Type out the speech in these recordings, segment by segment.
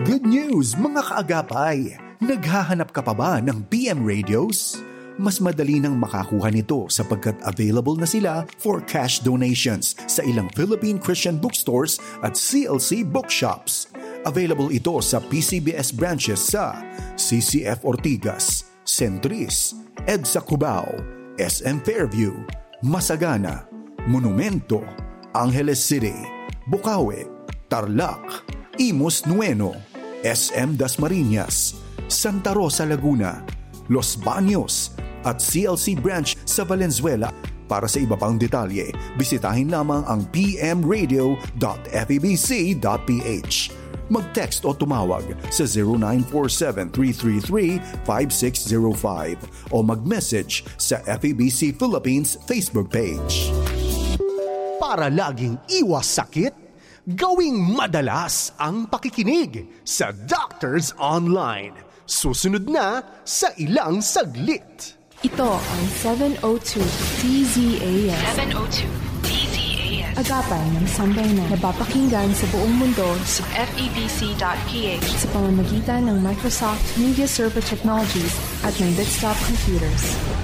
Good news mga kaagapay! Naghahanap ka pa ba ng PM radios? Mas madali nang makakuha nito sapagkat available na sila for cash donations sa ilang Philippine Christian bookstores at CLC bookshops. Available ito sa PCBS branches sa CCF Ortigas, Centris, EDSA Cubao, SM Fairview, Masagana, Monumento, Angeles City, Bukawi, Tarlac, Imus Nueno, SM Dasmariñas, Santa Rosa Laguna, Los Baños at CLC branch sa Valenzuela. Para sa iba pang detalye, bisitahin lamang ang pmradio.febc.ph. Mag-text o tumawag sa 0947-333-5605 o mag-message sa FEBC Philippines Facebook page. Para laging iwas sakit, gawing madalas ang pakikinig sa Doctors Online. Susunod na sa ilang saglit. Ito ang 702 DZAS. 702 DZAS. Agapan ng sambayanan na napapakinggan sa buong mundo sa FEBC.ph sa pamamagitan ng Microsoft Media Server Technologies at ng Desktop Computers.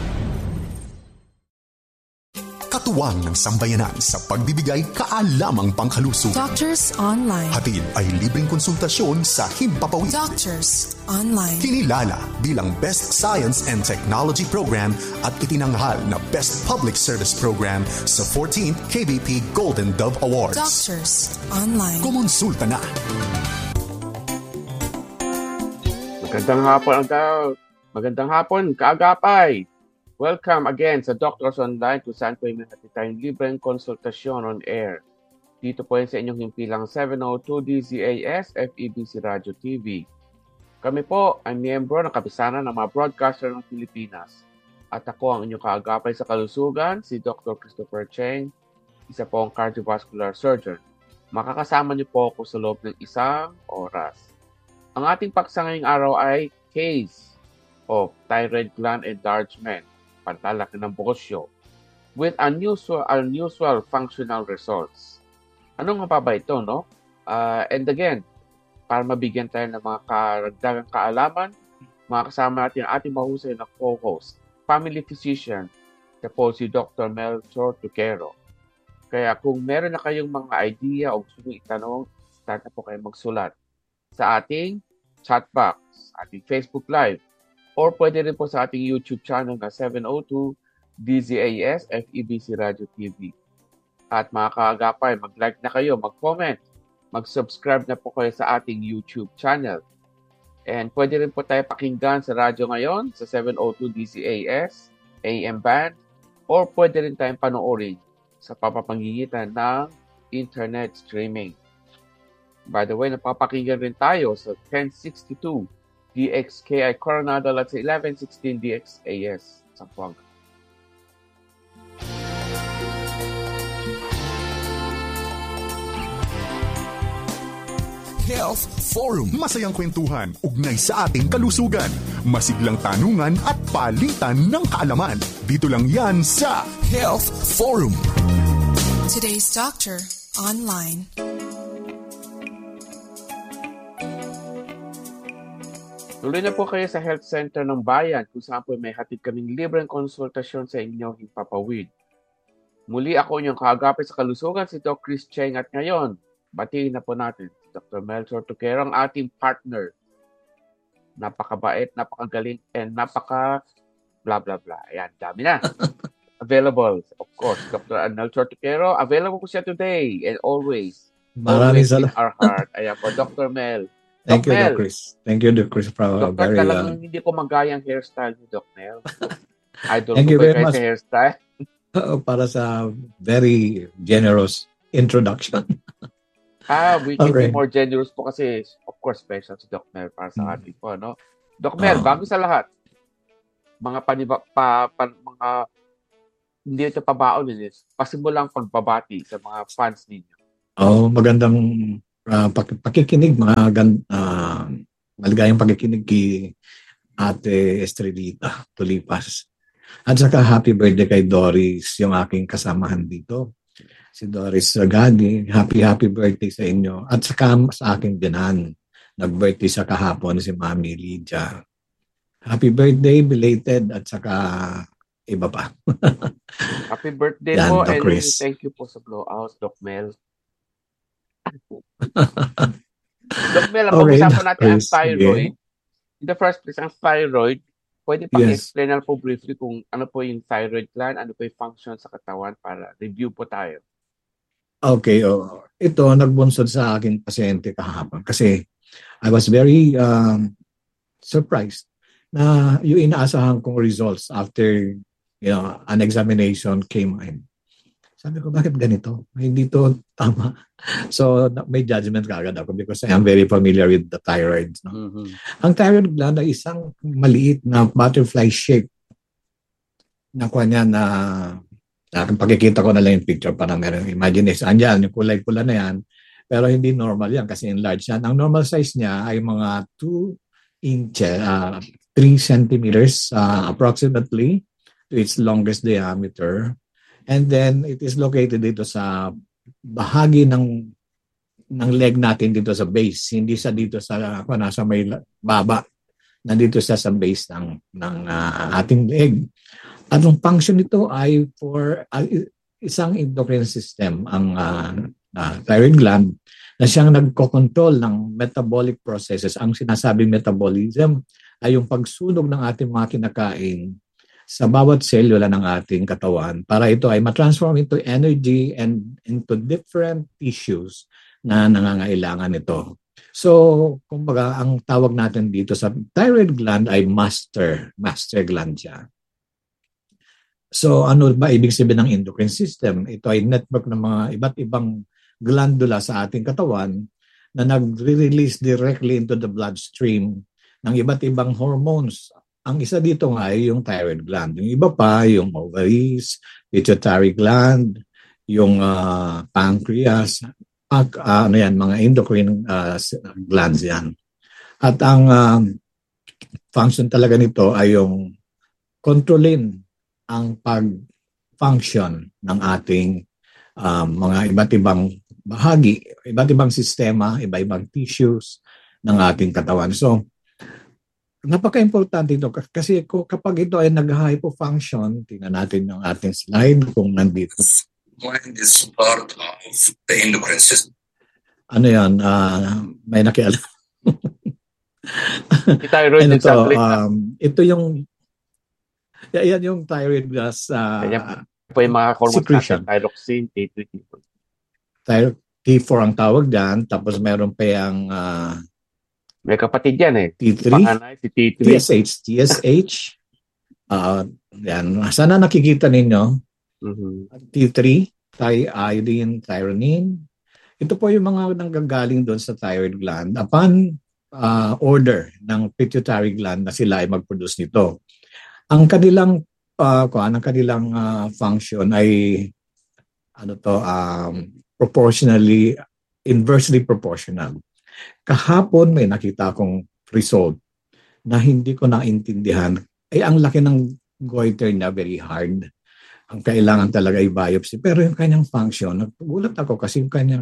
Katuwang ng sambayanan sa pagbibigay kaalamang pangkalusog. Doctors Online. Hatid ay libreng konsultasyon sa Himpapawid. Doctors Online. Kinilala bilang Best Science and Technology Program at itinanghal na Best Public Service Program sa 14th KBP Golden Dove Awards. Doctors Online. Kumonsulta na. Magandang hapon, kaagapay. Welcome again sa Doctors Online kung saan po may hatid tayong libreng konsultasyon on air. Dito po yan sa inyong himpilang 702 DZAS FEBC Radio TV. Kami po ay miyembro ng kapisanan ng mga broadcaster ng Pilipinas. At ako ang inyong kaagapay sa kalusugan, si Dr. Christopher Cheng, isa po ang cardiovascular surgeon. Makakasama niyo po ako sa loob ng 1 oras. Ang ating paksa ngayong araw ay case of thyroid gland enlargement, pantalaki ng bukosyo, with unusual functional results. Ano nga ba ito, no? And again, para mabigyan tayo ng mga karagdagang kaalaman, makakasama natin ang ating mahusay na co-host, family physician, na po si Dr. Melchor Tuquero. Kaya kung meron na kayong mga idea o gusto nyo itanong, start na po kayo magsulat sa ating chat box, ating Facebook Live, or pwede rin po sa ating YouTube channel na 702 DZAS FEBC Radio TV. At mga kaagapay, mag-like na kayo, mag-comment, mag-subscribe na po kayo sa ating YouTube channel. And pwede rin po tayo pakinggan sa radyo ngayon sa 702 DZAS, AM band, or pwede rin tayong panoorin sa papapangitan ng internet streaming. By the way, napapakinggan rin tayo sa 1062 DXKI Coronado at sa 1116 DXAS Zamboanga. Health Forum. Masayang kwentuhan, ugnay sa ating kalusugan. Masiglang tanungan at palitan ng kaalaman. Dito lang yan sa Health Forum. Today's Doctor Online. Tuloy na po kayo sa Health Center ng Bayan kung saan po may hatid kaming libreng konsultasyon sa inyong himpapawid. Muli ako inyong kaagapay sa kalusugan, si Dr. Chris Cheng, at ngayon, batiin na po natin si Dr. Melchor Tuquero, ang ating partner. Napakabait, napakagaling, and napaka blah blah blah. Ayan, dami na. Available, of course, Dr. Melchor Tuquero. Available po siya today and always. Maraming salamat. In our heart. Ayan po, Dr. Mel. Thank you, Doc Chris. Thank you, Doc Chris. Dr. Talagang hindi ko magaya ang hairstyle ni Doc Mel. Idol Thank ko you very kayo much sa hairstyle. para sa very generous introduction. We can be more generous po kasi, of course, special si Doc Mel para sa atin po, no? Doc Mel, bago sa lahat, mga mga hindi ito pabaon din, pasimulang pagbabati sa mga fans ninyo. Magandang pakikinig, maligayang pakikinig kay Ate Estrelita Tulipas. At saka happy birthday kay Doris, yung aking kasamahan dito. Si Doris Ragani, happy birthday sa inyo. At saka sa aking binan Nag-birthday sa kahapon si Mami Lydia. Happy birthday, belated, at saka iba pa. Happy birthday Yan, po Doc and Chris. thank you po sa blowout, Doc Mel. Doc Mel, ang Okay, pag-usapan Doc natin ang Chris. thyroid. Sige. In the first place, ang thyroid, pwede pa Yes. i-explain na po briefly kung ano po yung thyroid gland, ano po yung function sa katawan para review po tayo. Okay, ito nagbunsod sa aking pasyente kahapon kasi I was very surprised na yung inaasahan kong results after an examination came in. Sabi ko, bakit ganito? Hindi to tama. So, may judgment kagad ako because I am very familiar with the thyroid. No? Mm-hmm. Ang thyroid gland ay isang maliit na butterfly shape na kanya na pakikita ko na lang yung picture para meron imagination. Andyan, yung kulay pula na yan. Pero hindi normal yan kasi enlarged yan. Ang normal size niya ay mga 2 inches, 3 centimeters approximately to its longest diameter. And then it is located dito sa bahagi ng leg natin dito sa base. Hindi sa dito sa nasa may baba. Nandito sa base ng ating leg. At ang function nito ay for isang endocrine system, ang thyroid gland, na siyang nagko-control ng metabolic processes. Ang sinasabing metabolism ay yung pagsunog ng ating mga kinakain sa bawat selula ng ating katawan para ito ay matransform into energy and into different tissues na nangangailangan nito. So, kumbaga, ang tawag natin dito sa thyroid gland ay master gland siya. So, ano ba ibig sabihin ng endocrine system? Ito ay network ng mga iba't ibang glandula sa ating katawan na nagre-release directly into the bloodstream ng iba't ibang hormones. Ang isa dito nga ay yung thyroid gland. Yung iba pa, yung ovaries, pituitary gland, yung pancreas, mga endocrine glands yan. At ang function talaga nito ay yung kontrolin ang pag-function ng ating mga iba't ibang bahagi, iba't ibang sistema, iba-ibang tissues ng ating katawan. So, napaka-importante ito kasi kapag ito ay nag-hypofunction, tingnan natin yung ating slide kung nandito. Mind is part of the endocrine system. Ano yan? May nakialam. Thyroid ito, exactly. Ito yung yan yung thyroid gas po yung mga hormones secretion. natin, thyroxine, T3, T4. T4 ang tawag dyan, tapos meron pa yung may kapatid yan eh. T3, Panganay, si T3. TSH. Yan. Sana nakikita ninyo. Mm-hmm. T3, thiamine, threonine. Ito po yung mga nanggagaling doon sa thyroid gland upon order ng pituitary gland na sila ay mag-produce nito. Ang kanilang function ay inversely proportional. Kahapon may nakita akong result na hindi ko naintindihan. Ang laki ng goiter niya, very hard. Ang kailangan talaga ay biopsy. Pero yung kanyang function, nagulat ako kasi yung kanyang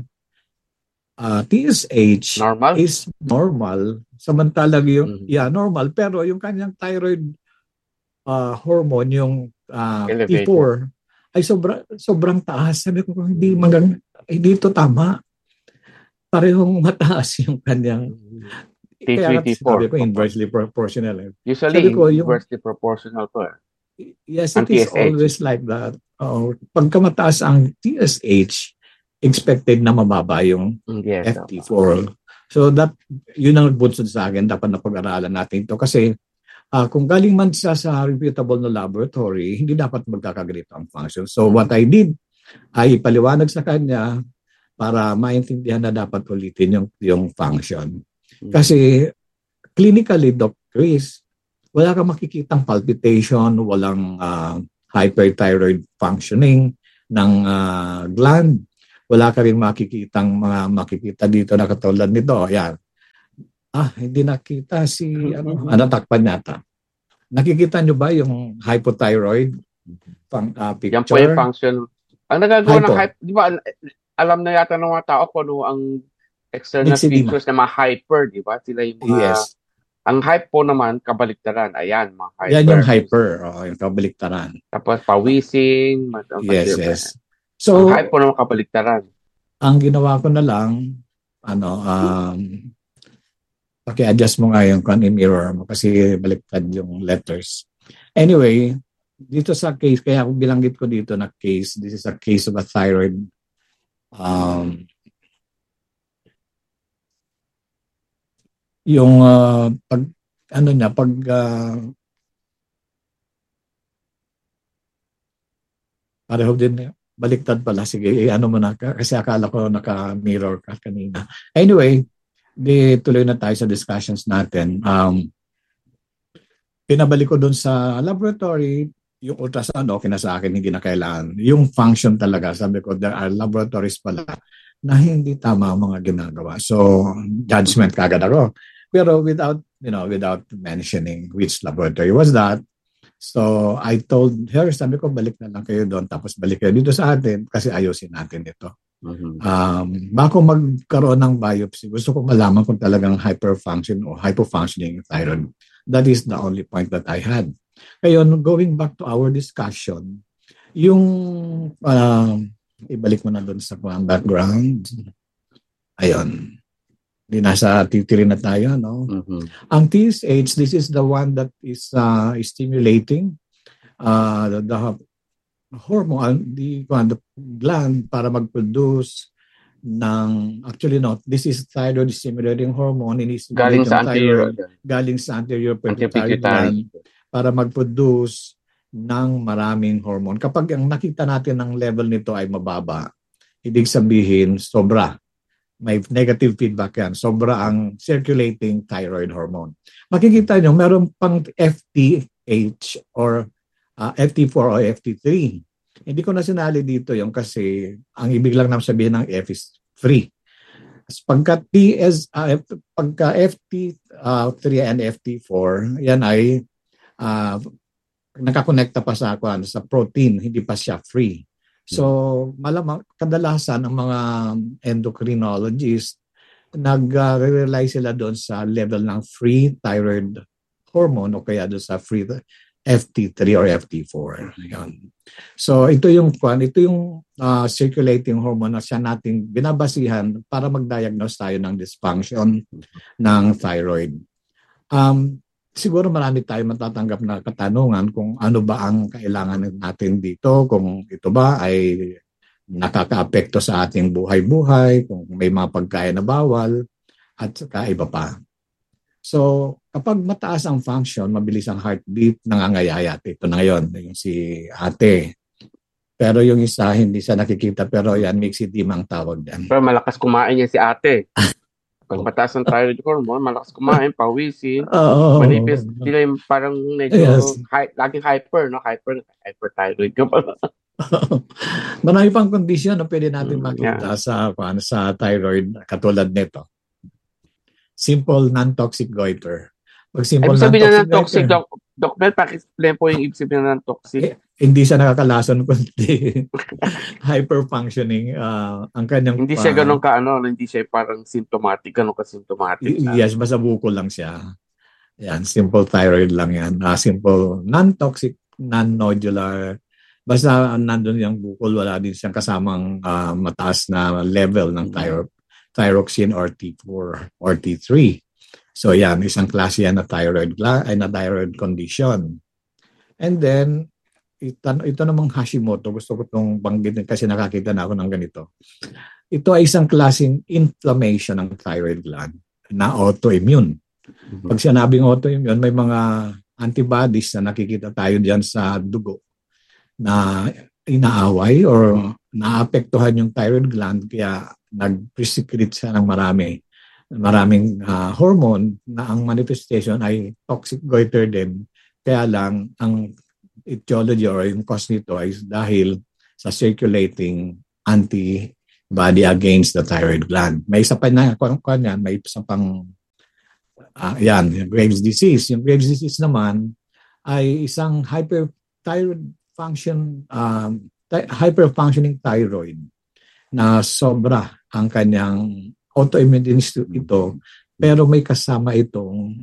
TSH normal? Is normal. Samantalang yung, normal. Pero yung kanyang thyroid hormone, yung T4, ay sobrang taas. Sabi ko, hindi ito tama. Parehong mataas yung kanyang T3, T4. Sabi ko, inversely proportional. Usually, inversely proportional to Yes, it is always like that. Pagka mataas ang TSH, expected na mababa yung FT4. So, yun ang nagbunsod sa akin. Dapat na pag-aralan natin ito. Kasi, kung galing man siya sa reputable na laboratory, hindi dapat magkakaganito ang function. So, what I did, ay ipaliwanag sa kanya para maintindihan na dapat ulitin yung function. Kasi, clinically, Dr. Chris, wala kang makikitang palpitation, walang hyperthyroid functioning ng gland. Wala ka rin makikita dito na katulad nito. Yan. Hindi nakita si natakpan yata. Nakikita nyo ba yung hypothyroid picture? Yan po yung function. Ang nagagawa ng di ba, alam na yata ng mga tao kung ano ang external Mixed edema. features na mga hyper, di ba? Sila yung mga, Yes. ang hype po naman, kabaliktaran. Ayan, mga hyper. Yan yung hyper, yung kabaliktaran. Tapos pawising, Yes, yes. ang So, hype po naman kabaliktaran. ang ginawa ko na lang, paki-adjust mo nga yung mirror mo kasi baliktad yung letters. Anyway, dito sa case, kaya kung bilanggit ko dito na case, this is a case of a thyroid yung pareho din, baliktad pala. Sige, ano mo na, kasi akala ko naka-mirror ka kanina. Anyway, tuloy na tayo sa discussions natin. Pinabalik ko doon sa laboratory, yung ultrasound, okay na sa akin, hindi na kailangan. Yung function talaga, sabi ko, there are laboratories pala na hindi tama ang mga ginagawa. So, judgment kagad ako. Pero without mentioning which laboratory was that. So, I told her, sabi ko, balik na lang kayo doon, tapos balik kayo dito sa atin kasi ayusin natin ito. Bago magkaroon ng biopsy, gusto ko malaman kung talagang hyperfunction o hypofunctioning thyroid. That is the only point that I had. Ngayon, going back to our discussion, yung ibalik mo na doon sa background. Ayun. Hindi nasa titiri na tayo, no? Ang TSH, this is the one that is stimulating the hormone, the gland para mag-produce ng, actually no, this is thyroid stimulating hormone. Galing sa anterior. Galing sa anterior pituitary gland para mag-produce ng maraming hormone. Kapag ang nakita natin ng level nito ay mababa, ibig sabihin sobra. May negative feedback yan. Sobra ang circulating thyroid hormone. Makikita nyo, meron pang FTH or FT4 o FT3. Hindi ko na sinali dito yung kasi ang ibig lang naman sabihin ng F is free. Pagka FT3 and FT4, yan ay nakakonekta pa sa protein, hindi pa siya free. So, malamang kadalasan ng mga endocrinologists nag-rely sila doon sa level ng free thyroid hormone o kaya doon sa free FT3 or FT4. Yan. So, ito yung circulating hormone na siya nating binabasihan para mag-diagnose tayo ng dysfunction ng thyroid. Siguro marami tayo matatanggap na katanungan kung ano ba ang kailangan natin dito, kung ito ba ay nakaka-apekto sa ating buhay-buhay, kung may mga pagkain na bawal, at saka iba pa. So, kapag mataas ang function, mabilis ang heartbeat, nangangayayat. Ito na ngayon, yung si ate. Pero yung isa, hindi siya nakikita, pero yan, mixed edema ang tawag yan. Pero malakas kumain yan si ate. Pag mataas ang thyroid hormone, malakas kumain, pawisin, manipis. Sila yung parang medyo laging hyper, no? Hyperthyroid ka pala. Marami pang kondisyon na pwede natin makita sa thyroid katulad nito. Simple non-toxic goiter. Pag simple ibig sabihin na non-toxic, Doc Mel, pakisplay po yung ibig sabihin na non-toxic. Hindi siya nakakalason kundi hyper-functioning. Ang kanyang hindi siya ganun hindi siya parang symptomatic, ganun ka-symptomatic. Yes, basta bukol lang siya. Yan, simple thyroid lang yan. Simple non-toxic, non-nodular. Basta nandun yung bukol, wala din siyang kasamang mataas na level ng thyroxine or T4 or T3. So yan, isang klase yan na thyroid condition. And then, ito namang Hashimoto, gusto ko itong banggitin kasi nakakita na ako ng ganito. Ito ay isang klaseng inflammation ng thyroid gland na autoimmune. Pag sinabing autoimmune, may mga antibodies na nakikita tayo diyan sa dugo na inaaway or naapektuhan yung thyroid gland kaya nag-secrete siya ng maraming hormone na ang manifestation ay toxic goiter din. Kaya lang, ang etiology or yung cause nito ay dahil sa circulating antibody against the thyroid gland. May isa pa na, may isa pang, yung Graves' disease. Yung Graves' disease naman ay isang hyperfunctioning thyroid na sobra ang kanyang autoimmune disease ito, pero may kasama itong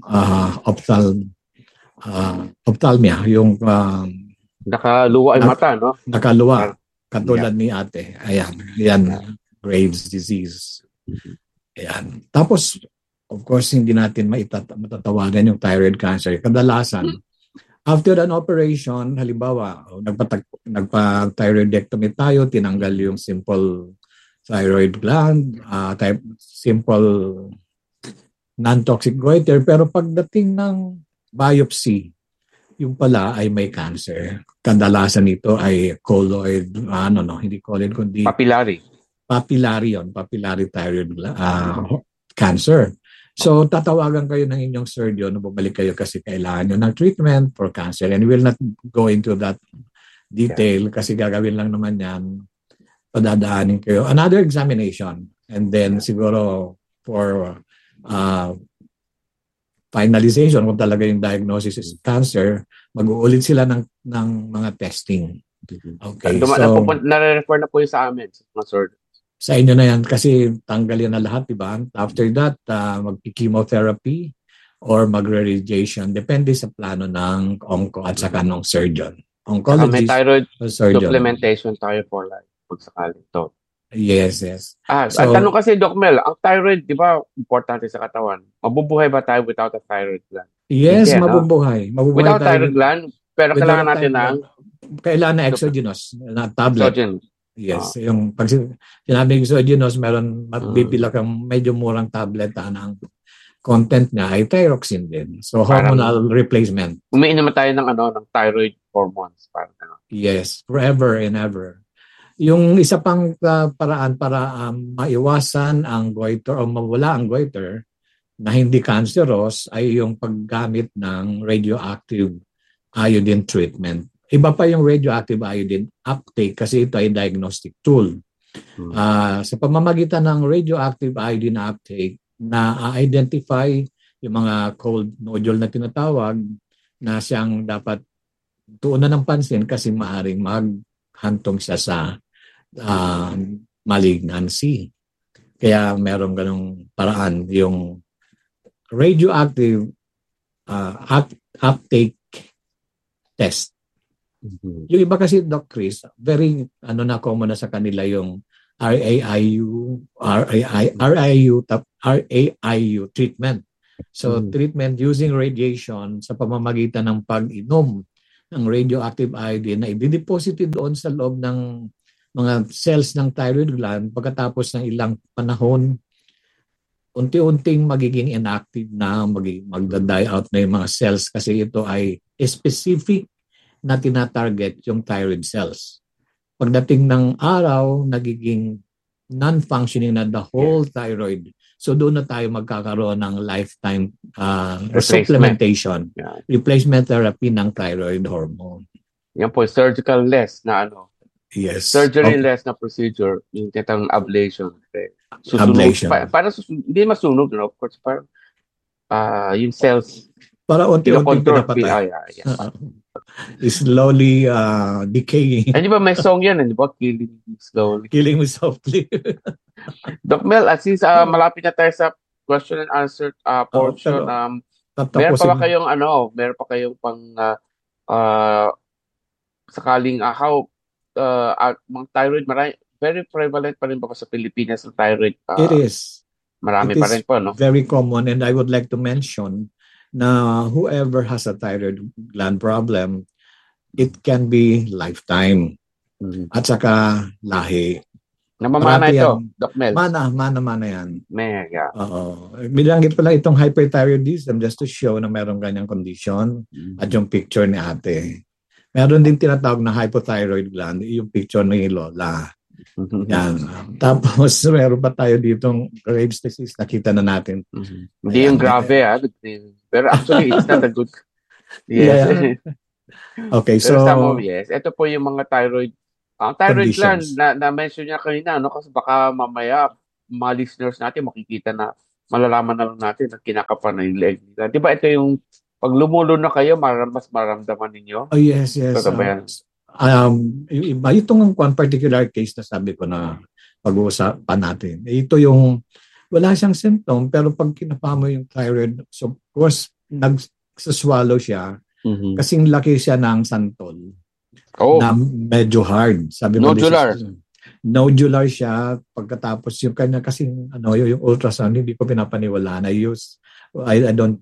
ophthalmia, yung Nakaluwa ay mata, no? nakaluwa, katulad ni ate. Ayan, yan, Graves' disease. Ayan. Tapos, of course, hindi natin matatawagan yung thyroid cancer. Kadalasan, after an operation, halimbawa, nagpa-thyroidectomy tayo, tinanggal yung simple thyroid gland, simple non-toxic goiter, pero pagdating ng biopsy, yung pala ay may cancer. Kadalasan ito ay colloid, hindi colloid, kundi papillary thyroid cancer. So, tatawagan kayo ng inyong surgeon, bumalik kayo kasi kailangan nyo ng treatment for cancer. And we will not go into that detail kasi gagawin lang naman yan, padadaanin kayo. Another examination. And then, siguro, for finalization, kung talaga yung diagnosis is cancer, mag-uulit sila ng mga testing. Okay. Nare-refer na po yung sa amin, mga surgeon. Sa inyo na yan kasi tanggal yan na lahat, diba? After that, mag-chemotherapy or magre-radiation. Depende sa plano ng onco at saka ng surgeon. Oncologist, may thyroid surgeon. supplementation tayo for life. Pag sakali ito. Yes. So, tanong kasi, Doc Mel, ang thyroid, di ba, importante sa katawan? Mabubuhay ba tayo without a thyroid gland? Yes, mabubuhay. Without thyroid gland, pero kailangan natin ng... Kailangan na exogenous na tablet. Exogenous. Yes, yung pag sinabi exogenous, meron bibila kang medyo murang tablet ng content niya ay thyroxine din. So hormonal replacement. Umiinom tayo ng thyroid hormones parang Yes, forever and ever. Yung isa pang paraan para maiwasan ang goiter o mawala ang goiter na hindi cancerous ay yung paggamit ng radioactive iodine treatment. Iba pa yung radioactive iodine uptake kasi ito ay diagnostic tool. Sa pamamagitan ng radioactive iodine uptake, na-identify yung mga cold nodule na tinatawag na siyang dapat tuunan ng pansin kasi maaaring maghantong siya sa malignancy. Kaya meron ganong paraan yung radioactive uptake test. Yung iba kasi, Doc Chris, very common na sa kanila yung RAIU treatment. So, treatment using radiation sa pamamagitan ng pag-inom ng radioactive iodine na i-deposited doon sa loob ng mga cells ng thyroid gland. Pagkatapos ng ilang panahon, unti-unting magiging inactive na, magda-die out na yung mga cells kasi ito ay specific na tinatarget yung thyroid cells. Pagdating ng araw, nagiging non-functioning na the whole thyroid. So doon na tayo magkakaroon ng lifetime supplementation, replacement therapy ng thyroid hormone. Yan po, surgical less na Yes. Surgery-less na procedure, yung tinatawag ablation. Ablation. Para hindi masunog, of course, para yung cells para unti-unti pinapatay. Slowly decaying. Di ba may song yan? Di ba? Killing me slowly. Killing me softly. Doc Mel, at since malapit na tayo sa question and answer portion, meron pa kayong pang sakaling mga thyroid, very prevalent pa rin ba sa Pilipinas ang thyroid? It is. Marami pa rin po, no? Very common, and I would like to mention na whoever has a thyroid gland problem, it can be lifetime. At saka lahi. Namamana ito, Doc Mel? Mana yan. Mega. Oo. Bilanggit pala itong hyperthyroidism just to show na merong ganyang condition at yung picture ni ate. Meron din tinatawag na hypothyroid gland, yung picture ni Lola. Yan. Tapos meron pa tayo ditong Graves' disease, nakita na natin. Hindi yung grave, pero actually it's not a good. Yes. Yeah. Okay, so yes, ito po yung mga thyroid. Ang thyroid gland na mention niya kanina, kasi baka mamaya mga listeners natin makikita na malalaman na lang natin na kinakapan na yung leg nila. Di ba ito yung pag lumulo na kayo, mas maramdaman ninyo? Oh, yes. Itong one particular case na sabi ko na pag-uusapan natin. Ito yung Wala siyang symptom, pero pag kinapa mo yung thyroid, so of course, nagsaswallow siya, kasing laki siya ng santol na medyo hard. Sabi mo, nodular siya. Pagkatapos yung kanya kasing yung ultrasound, hindi ko pinapaniwalaan. I don't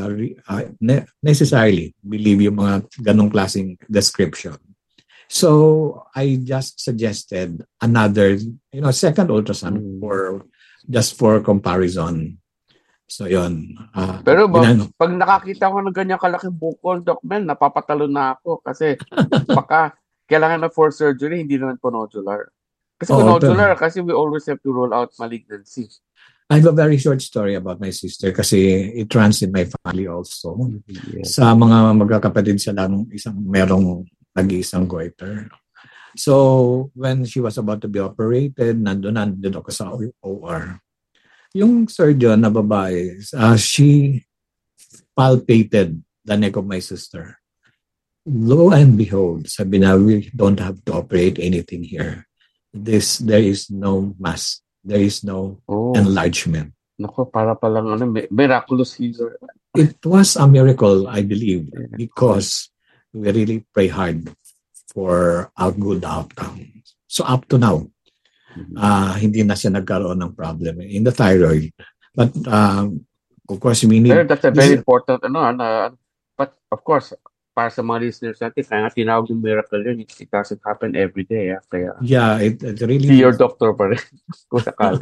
necessarily believe yung mga ganong klaseng description. So I just suggested another, second ultrasound for comparison. So yun. Pero pag nakakita ko ng ganyan kalaking bukol, Doc Mel, napapatalo na ako kasi baka kailangan na for surgery, hindi naman po nodular. Kasi nodular, kasi we always have to rule out malignancy. I have a very short story about my sister kasi it runs in my family also. Yes. Sa mga magkakapatid sila merong nag-iisang goiter. So, when she was about to be operated, nandun ako sa OR. Yung surgeon na babae, she palpated the neck of my sister. Lo and behold, sabi na, we don't have to operate anything here. There is no mass. There is no enlargement. Nako, para palang miraculous healer. It was a miracle, I believe, because we really pray hard for a good outcome. So up to now, hindi na siya nagkaroon ng problem in the thyroid. But of course, we need... That's a very important, but of course, para sa mga listeners natin, kaya nga tinawag yung miracle yun, it doesn't happen every day. Kaya, yeah, it really... See your doctor pa rin. Kung sakali.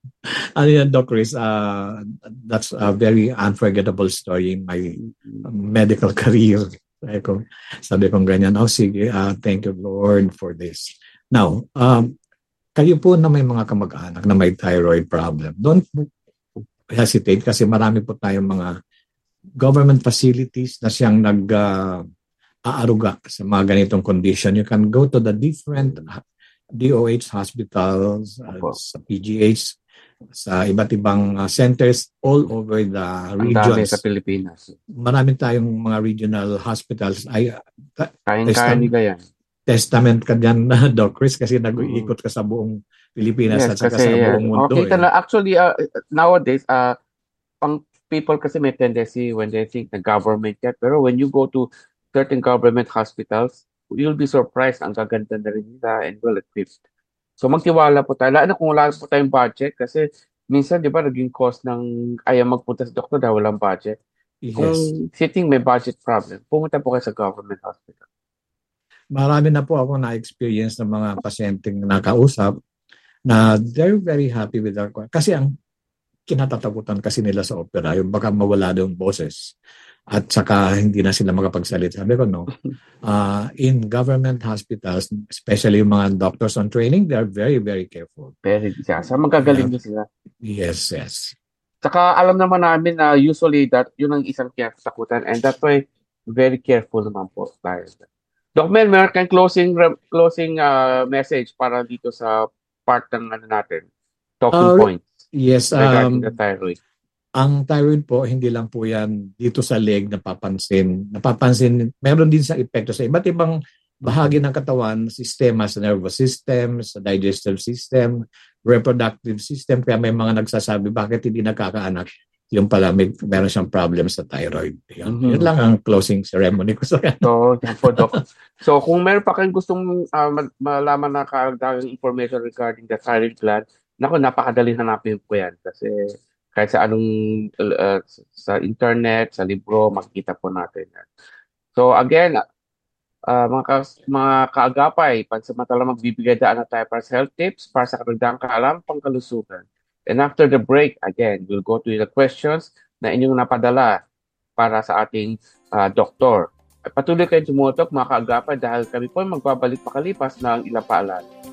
Doc Chris, that's a very unforgettable story in my medical career. Sabi kong ganyan, sige, thank you Lord for this. Now, kayo po na may mga kamag-anak na may thyroid problem, don't hesitate kasi marami po tayong mga government facilities na siyang aaruga sa mga ganitong condition. You can go to the different DOH hospitals, sa PGH, sa iba't ibang centers all over the regions. Sa Pilipinas. Marami tayong mga regional hospitals. Kaya nila yan. Testament ka dyan, Doc Chris, kasi nag-iikot ka sa buong Pilipinas at saka sa buong mundo. Okay, actually, nowadays, pang people kasi may tendency when they think the government yan. Pero when you go to certain government hospitals, you'll be surprised. Ang gaganda na rin nila and well-equipped. So magtiwala po tayo. Lalo na kung wala po tayong budget kasi minsan, di ba, naging cost ng ayaw magpunta sa doktor dahil walang budget. Yes. Kung sitting may budget problem, pumunta po kayo sa government hospital. Marami na po ako na-experience ng mga pasyenteng nakausap na they're very happy with their... Kasi ang kinatatakutan kasi nila sa opera, yung baka mawala daw yung boses at saka hindi na sila makapagsalita. Sabi ko, no. In government hospitals, especially yung mga doctors on training, they are very, very careful. Very, sa magagaling na sila. Yes. Saka alam naman namin na usually that yun ang isang kinatakutan and that's why very careful naman po tayo. Doc Mel, meron kang closing message para dito sa part ng natin, talking points. Yes. Regarding the thyroid. Ang thyroid po, hindi lang po yan dito sa leg napapansin. Meron din sa epekto sa iba't ibang bahagi ng katawan, sistema, sa nervous system, sa digestive system, reproductive system. Kaya may mga nagsasabi, bakit hindi nagkakaanak? Yung pala, meron siyang problem sa thyroid. Yun lang ang closing ceremony ko sa So, yan po, Doc. So, kung meron pa kayong gustong malaman na kaagdagang information regarding the thyroid gland, napakadali hanapin po yan. Kasi kahit sa sa internet, sa libro, makikita po natin yan. So, again, mga kaagapay, pansamantala magbibigay daan na tayo para sa health tips, para sa karagdagang kaalam, pangkalusugan. And after the break, again, we'll go to the questions na inyong napadala para sa ating doktor. Patuloy kayong tumutok mga kaagapay dahil kami po magbabalik makalipas ng ilang paalala.